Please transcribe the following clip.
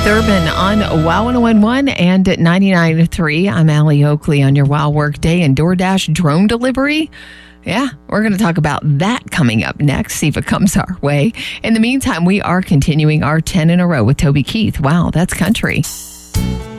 Keith Urban on WOW 1011 and at 99.3. I'm Allie Oakley on your WOW Workday and DoorDash drone delivery. Yeah, we're going to talk about that coming up next, see if it comes our way. In the meantime, we are continuing our 10 in a row with Toby Keith. Wow, that's country.